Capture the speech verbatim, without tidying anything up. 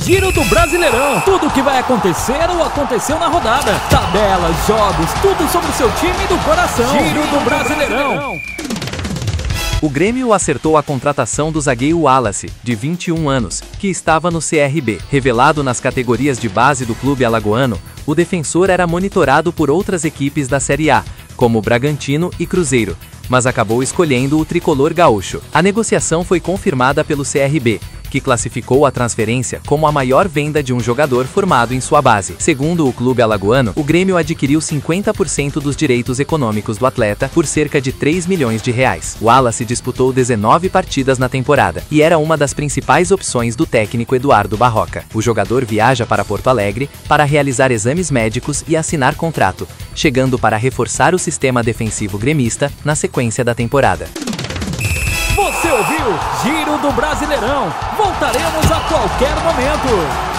Giro do Brasileirão. Tudo o que vai acontecer ou aconteceu na rodada. Tabelas, jogos, tudo sobre o seu time do coração. Giro do Brasileirão. O Grêmio acertou a contratação do zagueiro Wallace, de vinte e um anos, que estava no C R B. Revelado nas categorias de base do clube alagoano, o defensor era monitorado por outras equipes da Série A, como Bragantino e Cruzeiro, mas acabou escolhendo o tricolor gaúcho. A negociação foi confirmada pelo C R B, que classificou a transferência como a maior venda de um jogador formado em sua base. Segundo o clube alagoano, o Grêmio adquiriu cinquenta por cento dos direitos econômicos do atleta por cerca de três milhões de reais. O Wallace disputou dezenove partidas na temporada e era uma das principais opções do técnico Eduardo Barroca. O jogador viaja para Porto Alegre para realizar exames médicos e assinar contrato, chegando para reforçar o sistema defensivo gremista na sequência da temporada. Você ouviu Giro do Brasileirão. Voltaremos a qualquer momento.